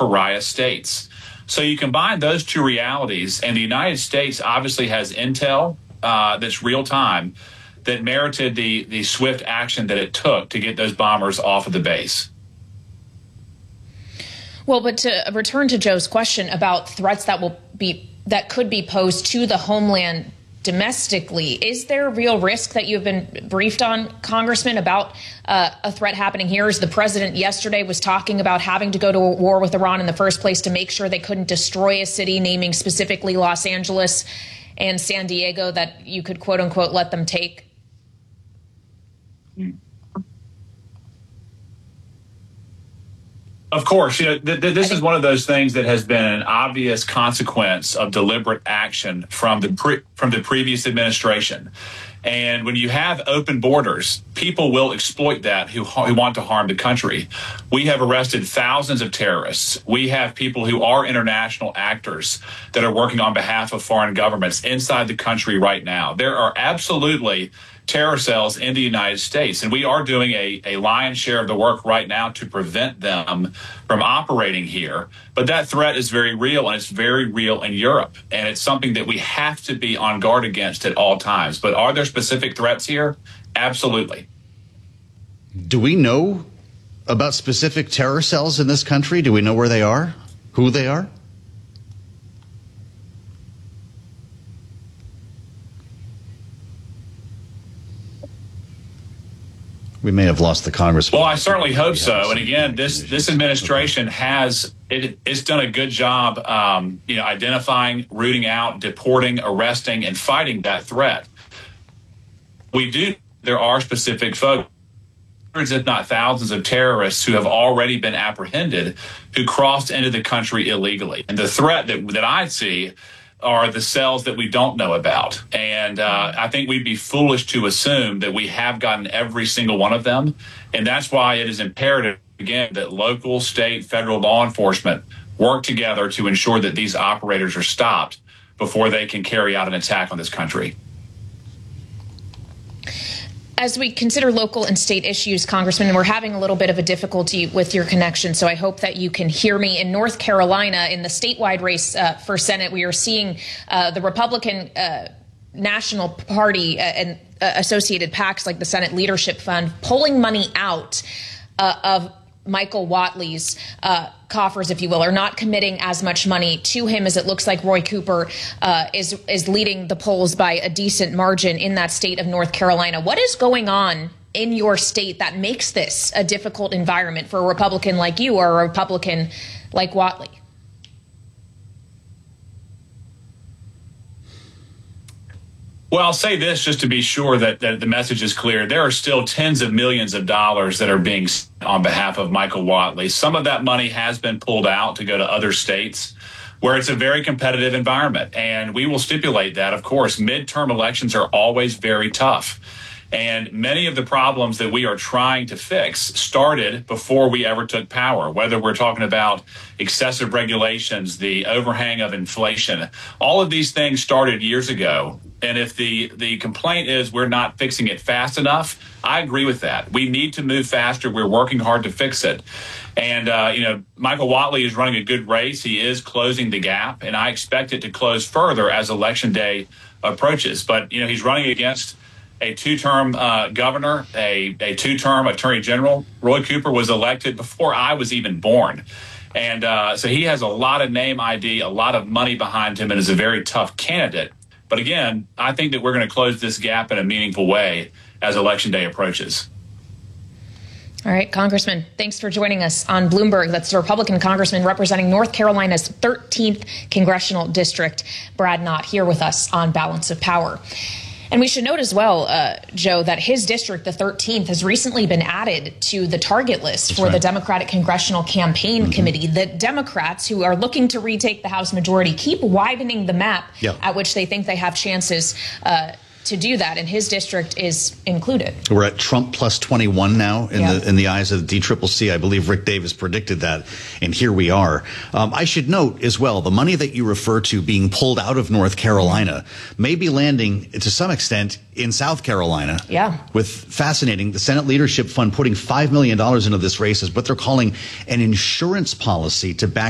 pariah states. So you combine those two realities, and the United States obviously has intel that's real time that merited the swift action that it took to get those bombers off of the base. Well, but to return to Joe's question about threats that could be posed to the homeland domestically, is there a real risk that you've been briefed on, Congressman, about a threat happening here? As the president yesterday was talking about having to go to a war with Iran in the first place to make sure they couldn't destroy a city, naming specifically Los Angeles and San Diego, that you could, quote unquote, let them take? Of course, this is one of those things that has been an obvious consequence of deliberate action from the previous administration. And when you have open borders, people will exploit that who want to harm the country. We have arrested thousands of terrorists. We have people who are international actors that are working on behalf of foreign governments inside the country right now. There are absolutely terror cells in the United States, and we are doing a lion's share of the work right now to prevent them from operating here. But that threat is very real, and it's very real in Europe, and it's something that we have to be on guard against at all times. But are there specific threats here? Absolutely. Do we know about specific terror cells in this country? Do we know where they are? Who they are? We may have lost the Congress. Well, I certainly hope so. And again, this administration it's done a good job, identifying, rooting out, deporting, arresting, and fighting that threat. There are specific folks, hundreds if not thousands of terrorists who have already been apprehended who crossed into the country illegally. And the threat that I see are the cells that we don't know about. And I think we'd be foolish to assume that we have gotten every single one of them. And that's why it is imperative, again, that local, state, federal law enforcement work together to ensure that these operators are stopped before they can carry out an attack on this country. As we consider local and state issues, Congressman, we're having a little bit of a difficulty with your connection, so I hope that you can hear me. In North Carolina, in the statewide race for Senate, we are seeing the Republican National Party and associated PACs like the Senate Leadership Fund pulling money out of Michael Whatley's coffers, if you will, are not committing as much money to him as it looks like Roy Cooper is leading the polls by a decent margin in that state of North Carolina. What is going on in your state that makes this a difficult environment for a Republican like you or a Republican like Whatley? Well, I'll say this just to be sure that the message is clear. There are still tens of millions of dollars that are being spent on behalf of Michael Whatley. Some of that money has been pulled out to go to other states where it's a very competitive environment. And we will stipulate that, of course, midterm elections are always very tough. And many of the problems that we are trying to fix started before we ever took power, whether we're talking about excessive regulations, the overhang of inflation. All of these things started years ago. And if the complaint is we're not fixing it fast enough, I agree with that. We need to move faster. We're working hard to fix it. And, Michael Whatley is running a good race. He is closing the gap, and I expect it to close further as Election Day approaches. But, he's running against a two-term governor, a two-term attorney general. Roy Cooper was elected before I was even born. And so he has a lot of name ID, a lot of money behind him, and is a very tough candidate. But again, I think that we're going to close this gap in a meaningful way as Election Day approaches. All right, Congressman, thanks for joining us on Bloomberg. That's the Republican congressman representing North Carolina's 13th congressional district, Brad Knott, here with us on Balance of Power. And we should note as well, Joe, that his district, the 13th, has recently been added to the target list for the Democratic Congressional Campaign Committee. The Democrats, who are looking to retake the House majority, keep widening the map at which they think they have chances to do that, and his district is included. We're at Trump plus 21 now in the eyes of the DCCC. I believe Rick Davis predicted that, and here we are. I should note as well, the money that you refer to being pulled out of North Carolina may be landing to some extent in South Carolina. Yeah. With fascinating, the Senate Leadership Fund putting $5 million into this race is what they're calling an insurance policy to back